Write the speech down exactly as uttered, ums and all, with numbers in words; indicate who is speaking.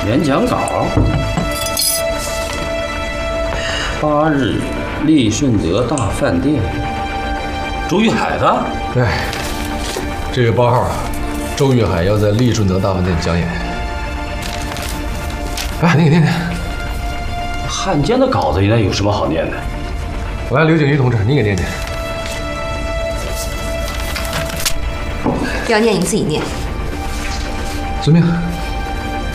Speaker 1: 演讲稿。八日，利顺德大饭店。周玉海的？
Speaker 2: 对，这月八号啊，周玉海要在利顺德大饭店讲演。哎，你给念念。
Speaker 1: 汉奸的稿子应该有什么好念的？
Speaker 2: 来，刘景瑜同志，你给念念。
Speaker 3: 要念你自己念。
Speaker 2: 遵命。